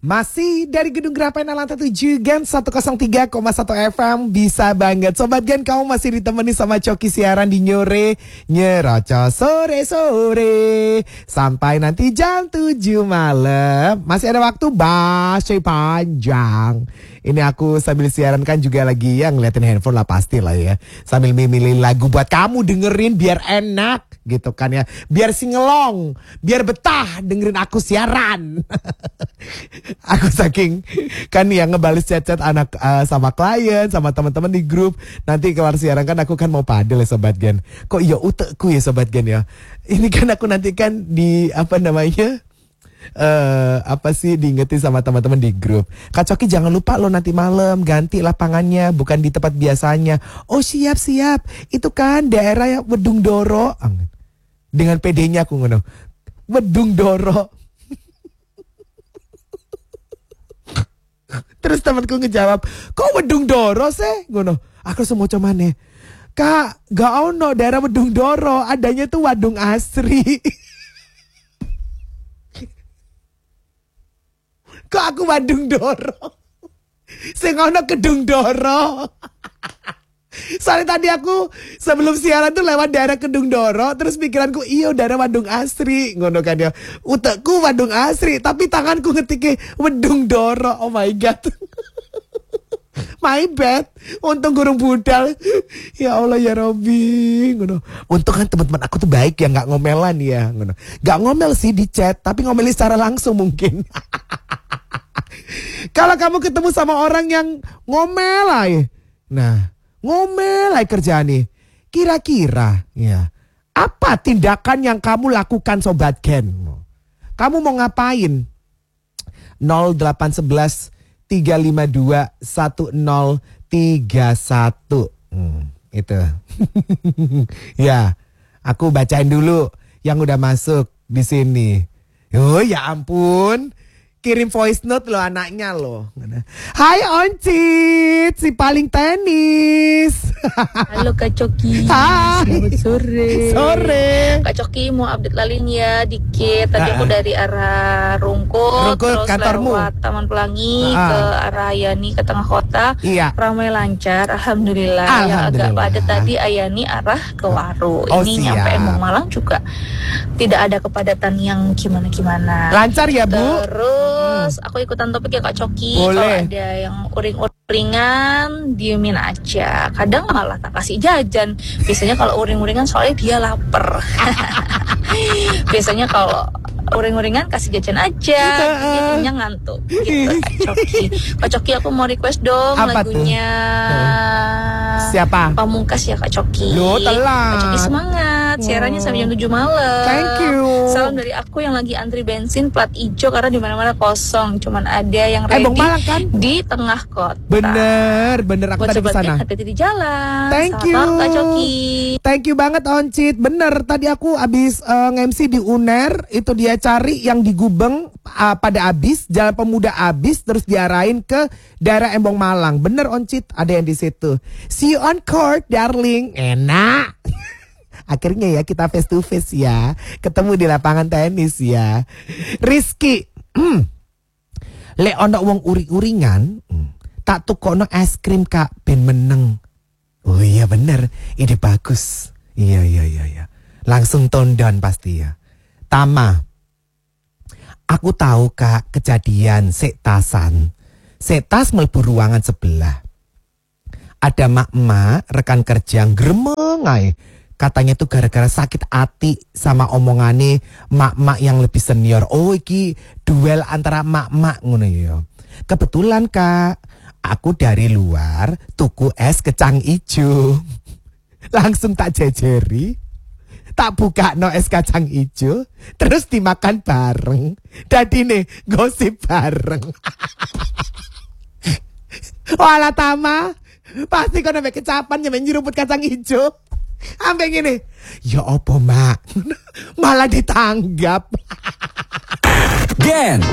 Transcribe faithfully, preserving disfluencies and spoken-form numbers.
Masih dari Gedung Grapen lantai tujuh Gen seratus tiga koma satu F M. Bisa banget Sobat Gen, kamu masih ditemani sama Coki siaran di Nyore Nyeroco sore-sore sampai nanti jam tujuh malam. Masih ada waktu masih panjang. Ini aku sambil siaran kan juga lagi ya ngeliatin handphone lah pasti lah ya. Sambil memilih lagu buat kamu dengerin biar enak gitu kan ya. Biar singelong, biar betah dengerin aku siaran. Aku saking kan yang ngebales chat-chat anak uh, sama klien, sama teman-teman di grup. Nanti keluar siaran kan aku kan mau padel ya Sobat Gen. Kok iya utekku ya Sobat Gen ya. Ini kan aku nanti kan di apa namanya? Uh, apa sih diingetin sama teman-teman di grup. Kak Coki jangan lupa lo nanti malam ganti lapangannya bukan di tempat biasanya. Oh siap siap. Itu kan daerah yang Wedung Doro. Dengan P D-nya aku ngono. Wedung Doro. Terus temanku ngejawab, kok Wedung Doro sih? Ngono. Aku semua comane. Kak, gak ono daerah Wedung Doro, adanya tuh Wadung Asri. Kok aku Wadung Doro? Sing ono Gedung Doro. Soalnya tadi aku sebelum siaran tuh lewat daerah Gedung Doro, terus pikiranku iyo daerah Wadung Asri, ngono kan ya. Utekku Wadung Asri, tapi tanganku ngetiknya Wedung Doro. Oh my god. My bad. Untung gurung budal. Ya Allah ya Robby, ngono. Untung kan teman-teman aku tuh baik ya, nggak ngomelan ya, ngono. Nggak ngomel sih di chat, tapi ngomelin secara langsung mungkin. Kalau kamu ketemu sama orang yang ngomel aja, nah ngomel aja kerjaan nih, kira-kira ya apa tindakan yang kamu lakukan Sobat Gen? Kamu mau ngapain? nol delapan satu satu tiga lima dua satu nol tiga satu hmm, itu. Ya, aku bacain dulu yang udah masuk di sini. Oh ya ampun. Kirim voice note lo anaknya lo. Hai Oncit, si paling tenis. Halo Kak Coki. Hai. Selamat sore. Sore. Kak Coki mau update lalin ya dikit. Tadi aku dari arah Rungkut, Rungkut, terus kantormu. lewat Taman Pelangi Ah. ke arah Yani ke tengah kota. Iya. Ramai lancar, alhamdulillah. Yang agak Alhamdulillah. padat tadi Ayani arah ke Waru. Oh, Ini siap. nyampe Embong Malang juga tidak ada kepadatan yang gimana-gimana. Lancar ya Bu? Terus aku ikutan topik ya Kak Coki. Kalau Boleh. ada yang uring-uringan, diemin aja. Kadang malah tak kasih jajan. Biasanya kalau uring-uringan soalnya dia lapar. Biasanya kalau uring-uringan kasih jajan aja. Dia kenyang ngantuk. Gitu Kak Coki. Kak Coki aku mau request dong Apa tuh? lagunya Siapa? Pamungkas ya Kak Coki. Loh, telat. Kak Coki semangat. Siarannya sampai jam tujuh malam. Thank you. Salam dari aku yang lagi antri bensin plat hijau karena di mana-mana kosong. Cuman ada yang Eh, ready Bang Malang kan? di tengah kota. Bener, bener aku Buat tadi sobatnya kesana. hati-hati di jalan. Thank Selamat you. malam, Kak Coki. Thank you banget Oncit. Bener, tadi aku abis uh, nge-M C di U N E R. Itu dia cari yang di Gubeng uh, pada abis, Jalan Pemuda abis, terus diarahin ke daerah Embong Malang. Bener Oncit, ada yang di situ. See you on court, darling. Enak. Akhirnya ya kita face to face ya. Ketemu di lapangan tenis ya. Rizky. Hmm. Le ono wong uring-uringan. Hmm. Tak tukono es krim Kak ben meneng. Oh iya bener. Ide bagus. Iya iya iya iya. Langsung tone down pasti ya. Tama. Aku tahu Kak kejadian sektasan. Sektas mlebu ruangan sebelah. Ada mak-mak rekan kerja gremeng ae. Katanya tuh gara-gara sakit hati sama omongane mak-mak yang lebih senior. Oh iki duel antara mak-mak ngono ya. Kebetulan Kak, aku dari luar tuku es kacang ijo. Langsung tak jejeri. Tak buka no es kacang ijo, terus dimakan bareng. Dadi nih gosip bareng. Walah Tama, pasti kau nambah kecapan nyampe nyeruput kacang ijo. Sampai gini, ya opo mak, malah ditanggap. Gen